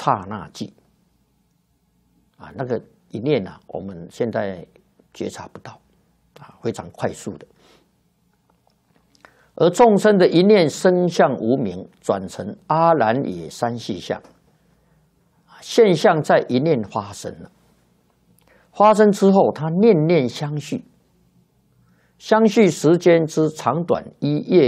刹那即那个一念我们现在觉察不到非常快速的。而众生的一念生相无明，转成阿难耶三细相，现象在一念发生了。发生之后，它念念相续，相续时间之长短依业